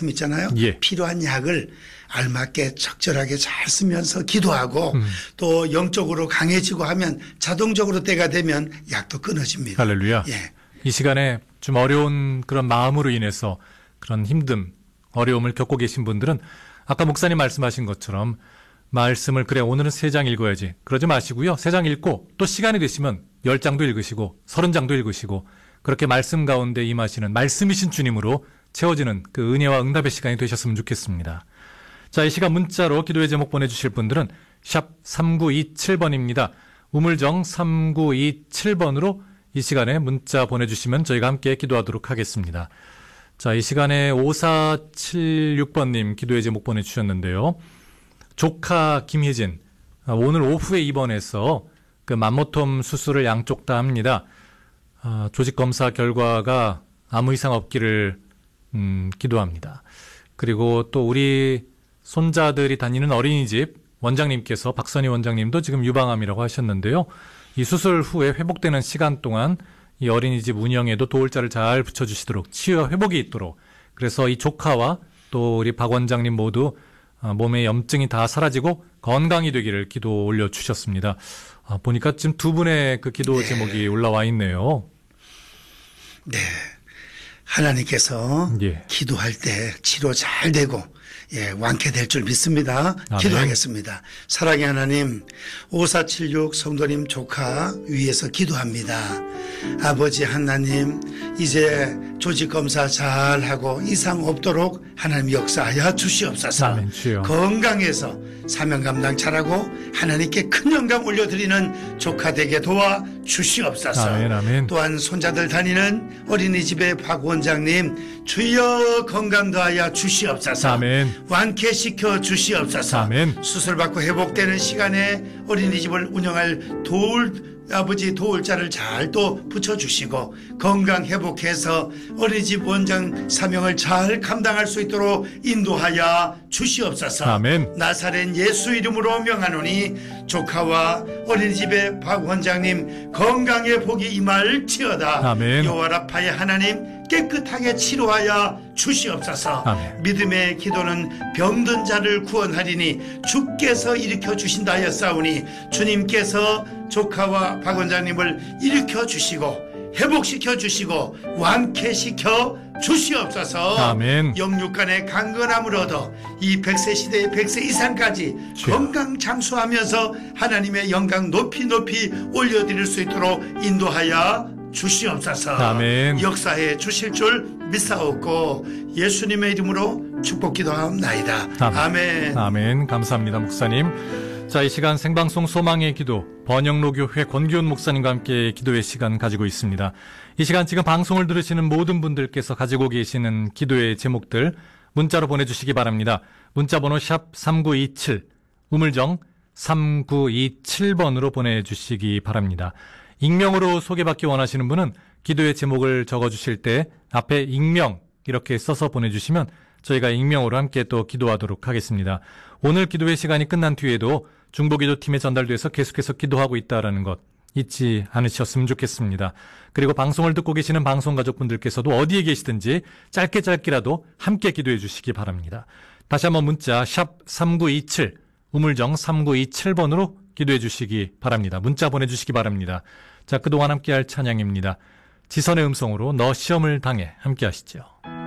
말씀 있잖아요. 예. 필요한 약을 알맞게 적절하게 잘 쓰면서 기도하고 또 영적으로 강해지고 하면 자동적으로 때가 되면 약도 끊어집니다. 할렐루야. 예. 이 시간에 좀 어려운 그런 마음으로 인해서 그런 힘듦, 어려움을 겪고 계신 분들은 아까 목사님 말씀하신 것처럼 말씀을 그래 오늘은 3장 읽어야지 그러지 마시고요. 3장 읽고 또 시간이 되시면 10장도 읽으시고 30장도 읽으시고 그렇게 말씀 가운데 임하시는 말씀이신 주님으로 채워지는 그 은혜와 응답의 시간이 되셨으면 좋겠습니다. 자, 이 시간 문자로 기도의 제목 보내주실 분들은 샵 3927번입니다. 우물정 3927번으로 이 시간에 문자 보내주시면 저희가 함께 기도하도록 하겠습니다. 자, 이 시간에 5476번님 기도의 제목 보내주셨는데요. 조카 김혜진, 오늘 오후에 입원해서 그 맘모톰 수술을 양쪽 다 합니다. 조직검사 결과가 아무 이상 없기를 기도합니다. 그리고 또 우리 손자들이 다니는 어린이집 원장님께서 박선희 원장님도 지금 유방암이라고 하셨는데요. 이 수술 후에 회복되는 시간 동안 이 어린이집 운영에도 도울자를 잘 붙여주시도록 치유와 회복이 있도록 그래서 이 조카와 또 우리 박 원장님 모두 몸의 염증이 다 사라지고 건강이 되기를 기도 올려주셨습니다. 보니까 지금 두 분의 그 기도 제목이 올라와 있네요. 네. 하나님께서 예. 기도할 때 치료 잘 되고 완쾌될 줄 믿습니다. 아멘. 기도하겠습니다. 사랑의 하나님, 5476 성도님 조카 위해서 기도합니다. 아버지 하나님, 이제 조직검사 잘하고 이상 없도록 하나님 역사하여 주시옵소서. 아멘, 주여. 건강해서 사명 감당 잘하고 하나님께 큰 영광 올려드리는 조카 되게 도와 주시옵소서. 아멘, 아멘. 또한 손자들 다니는 어린이집의 박 원장님 주여 건강 더하여 주시옵소서. 아멘. 완쾌시켜 주시옵소서. 아멘. 수술받고 회복되는 시간에 어린이집을 운영할 아버지 도울자를 잘 또 붙여주시고 건강 회복해서 어린이집 원장 사명을 잘 감당할 수 있도록 인도하여 주시옵소서. 아멘. 나사렛 예수 이름으로 명하노니 조카와 어린이집의 박 원장님 건강의 복이 임할지어다. 아멘. 여호와 라파의 하나님 깨끗하게 치료하여 주시옵소서. 아멘. 믿음의 기도는 병든 자를 구원하리니 주께서 일으켜 주신다 하였사오니 주님께서 조카와 박 원장님을 일으켜 주시고 회복시켜 주시고 완쾌시켜 주시옵소서. 아멘. 영육간의 강건함을 얻어 이 100세 시대의 100세 이상까지 주여. 건강 장수하면서 하나님의 영광 높이 올려드릴 수 있도록 인도하여 주시옵소서. 아멘. 역사해 주실 줄 믿사옵고 예수님의 이름으로 축복 기도하옵나이다. 아멘. 아멘. 감사합니다, 목사님. 자, 이 시간 생방송 소망의 기도 번영로교회 권기훈 목사님과 함께 기도의 시간 가지고 있습니다. 이 시간 지금 방송을 들으시는 모든 분들께서 가지고 계시는 기도의 제목들 문자로 보내주시기 바랍니다. 문자번호 샵 3927 우물정 3927번으로 보내주시기 바랍니다. 익명으로 소개받기 원하시는 분은 기도의 제목을 적어주실 때 앞에 익명 이렇게 써서 보내주시면 저희가 익명으로 함께 또 기도하도록 하겠습니다. 오늘 기도의 시간이 끝난 뒤에도 중보기도팀에 전달돼서 계속해서 기도하고 있다는 것 잊지 않으셨으면 좋겠습니다. 그리고 방송을 듣고 계시는 방송가족분들께서도 어디에 계시든지 짧게라도 함께 기도해 주시기 바랍니다. 다시 한번 문자 샵 3927 우물정 3927번으로 기도해 주시기 바랍니다. 문자 보내주시기 바랍니다. 자, 그동안 함께할 찬양입니다. 지선의 음성으로 너 시험을 당해 함께 하시죠.